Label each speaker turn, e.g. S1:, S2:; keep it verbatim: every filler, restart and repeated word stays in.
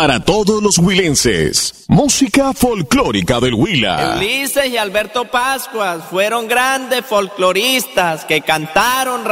S1: para todos los huilenses. Música folclórica del Huila.
S2: Ulises y Alberto Pascuas fueron grandes folcloristas que cantaron